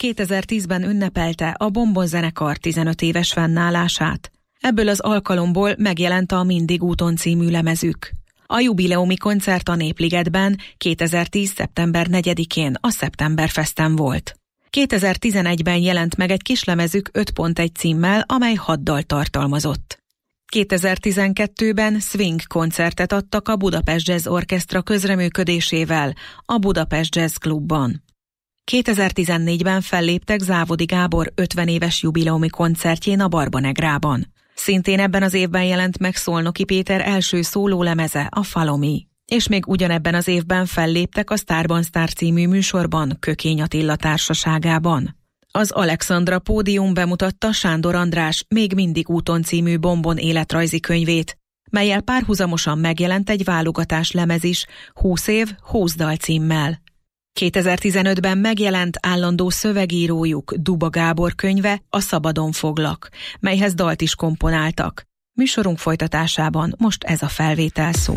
2010-ben ünnepelte a Bombon zenekar 15 éves fennállását. Ebből az alkalomból megjelent a Mindig úton című lemezük. A jubileumi koncert a Népligetben 2010. szeptember 4-én a Szeptemberfesten volt. 2011-ben jelent meg egy kislemezük 5.1 címmel, amely 6 dalt tartalmazott. 2012-ben swing koncertet adtak a Budapest Jazz Orchestra közreműködésével a Budapest Jazz Klubban. 2014-ben felléptek Závodi Gábor 50 éves jubileumi koncertjén a Barbanegrában. Szintén ebben az évben jelent meg Szolnoki Péter első szólólemeze, a Follow Me. És még ugyanebben az évben felléptek a Sztárban Sztár című műsorban Kökény Attila társaságában. Az Alexandra Pódium bemutatta Sándor András Még mindig úton című Bombon életrajzi könyvét, mellyel párhuzamosan megjelent egy válogatás lemez is, 20 év, 20 dal címmel. 2015-ben megjelent állandó szövegírójuk Duba Gábor könyve, a Szabadon foglak, melyhez dalt is komponáltak. Műsorunk folytatásában most ez a felvétel szól.